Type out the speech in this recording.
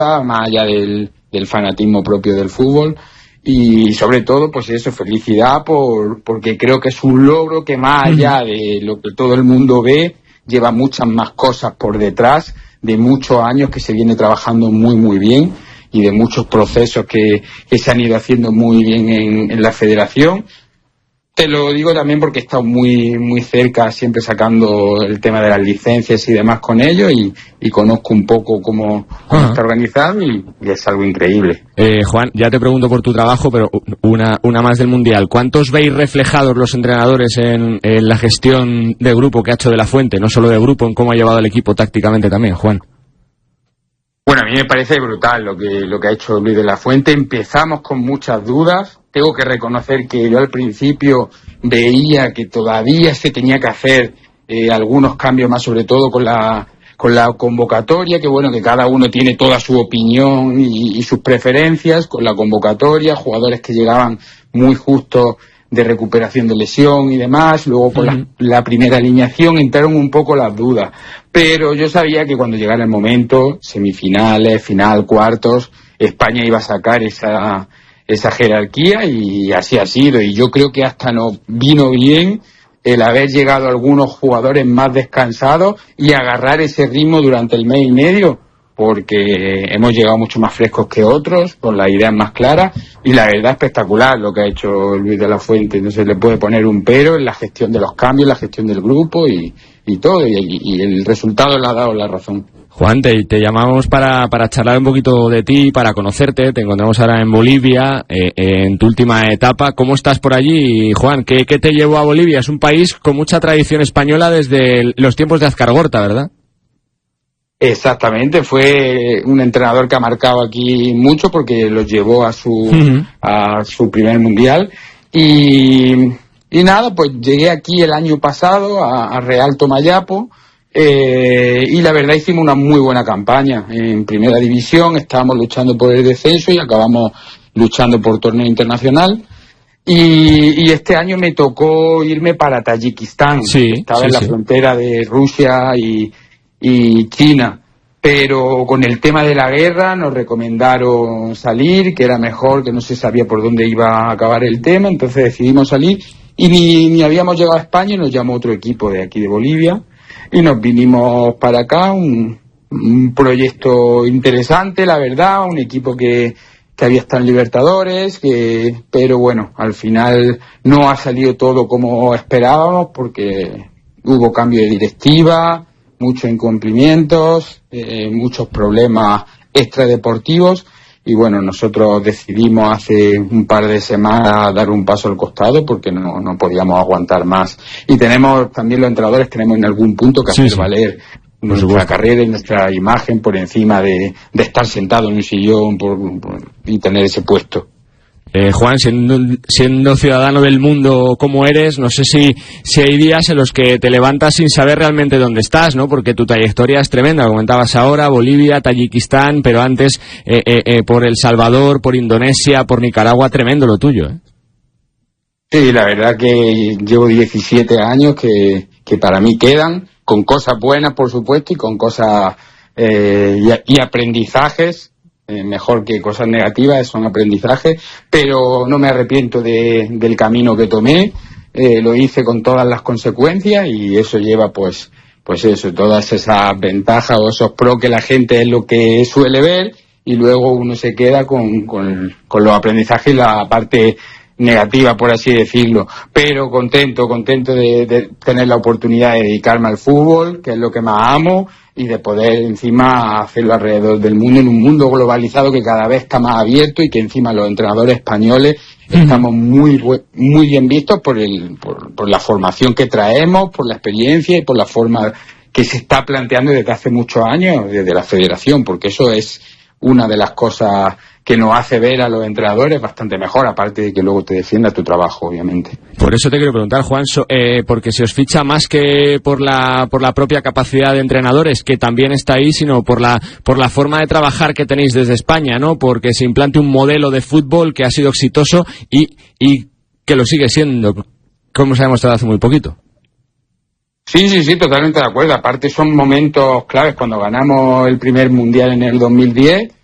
más allá del fanatismo propio del fútbol. Y sobre todo, pues eso, felicidad porque creo que es un logro que más allá de lo que todo el mundo ve, lleva muchas más cosas por detrás, de muchos años que se viene trabajando muy muy bien y de muchos procesos que se han ido haciendo muy bien en la federación. Te lo digo también porque he estado muy muy cerca, siempre sacando el tema de las licencias y demás con ellos, y conozco un poco cómo está organizado y es algo increíble. Juan, ya te pregunto por tu trabajo, pero una más del Mundial. ¿Cuántos veis reflejados los entrenadores en la gestión de grupo que ha hecho De La Fuente? No solo de grupo, en cómo ha llevado el equipo tácticamente también, Juan. Bueno, a mí me parece brutal lo que ha hecho Luis de la Fuente. Empezamos con muchas dudas. Tengo que reconocer que yo al principio veía que todavía se tenía que hacer algunos cambios más, sobre todo con la convocatoria, que bueno, que cada uno tiene toda su opinión y sus preferencias con la convocatoria, jugadores que llegaban muy justos de recuperación de lesión y demás. Luego con la primera alineación entraron un poco las dudas, pero yo sabía que cuando llegara el momento, semifinales, final, cuartos, España iba a sacar esa jerarquía, y así ha sido. Y yo creo que hasta nos vino bien el haber llegado a algunos jugadores más descansados y agarrar ese ritmo durante el mes y medio, porque hemos llegado mucho más frescos que otros, con las ideas más claras, y la verdad espectacular lo que ha hecho Luis de la Fuente. No se le puede poner un pero en la gestión de los cambios, la gestión del grupo y todo, y el resultado le ha dado la razón. Juan, te llamamos para charlar un poquito de ti, para conocerte. Te encontramos ahora en Bolivia, en tu última etapa. ¿Cómo estás por allí, Juan? ¿Qué te llevó a Bolivia? Es un país con mucha tradición española desde los tiempos de Azcargorta, ¿verdad? Exactamente, fue un entrenador que ha marcado aquí mucho porque los llevó a su primer mundial. Y nada, pues llegué aquí el año pasado a Real Tomayapo. Y la verdad hicimos una muy buena campaña en primera división. Estábamos luchando por el descenso y acabamos luchando por torneo internacional, y este año me tocó irme para Tayikistán. Estaba en la frontera de Rusia y China, pero con el tema de la guerra nos recomendaron salir, que era mejor, que no se sabía por dónde iba a acabar el tema, entonces decidimos salir, y ni habíamos llegado a España y nos llamó otro equipo de aquí de Bolivia y nos vinimos para acá. Un proyecto interesante, la verdad, un equipo que había estado en Libertadores, pero bueno, al final no ha salido todo como esperábamos porque hubo cambio de directiva, muchos incumplimientos, muchos problemas extradeportivos, y bueno, nosotros decidimos hace un par de semanas dar un paso al costado porque no podíamos aguantar más. Y tenemos también, los entrenadores tenemos en algún punto que hacer valer nuestra carrera y nuestra imagen por encima de estar sentado en un sillón y tener ese puesto. Juan, siendo ciudadano del mundo como eres, no sé si hay días en los que te levantas sin saber realmente dónde estás, ¿no? Porque tu trayectoria es tremenda, lo comentabas ahora, Bolivia, Tayikistán, pero antes por El Salvador, por Indonesia, por Nicaragua, tremendo lo tuyo, ¿eh? Sí, la verdad que llevo 17 años que para mí quedan, con cosas buenas, por supuesto, y con cosas y aprendizajes. Mejor que cosas negativas, son aprendizajes, pero no me arrepiento del camino que tomé. Lo hice con todas las consecuencias, y eso lleva pues eso, todas esas ventajas o esos pros que la gente es lo que suele ver, y luego uno se queda con los aprendizajes y la parte negativa, por así decirlo, pero contento de tener la oportunidad de dedicarme al fútbol, que es lo que más amo, y de poder encima hacerlo alrededor del mundo, en un mundo globalizado que cada vez está más abierto, y que encima los entrenadores españoles estamos muy bien vistos por la formación que traemos, por la experiencia y por la forma que se está planteando desde hace muchos años desde la federación, porque eso es una de las cosas que nos hace ver a los entrenadores bastante mejor, aparte de que luego te defienda tu trabajo, obviamente. Por eso te quiero preguntar, Juan, porque se os ficha más que por la propia capacidad de entrenadores, que también está ahí, sino por la forma de trabajar que tenéis desde España, ¿no? Porque se implante un modelo de fútbol que ha sido exitoso y que lo sigue siendo, como se ha demostrado hace muy poquito. Sí, totalmente de acuerdo. Aparte son momentos claves. Cuando ganamos el primer mundial en el 2010,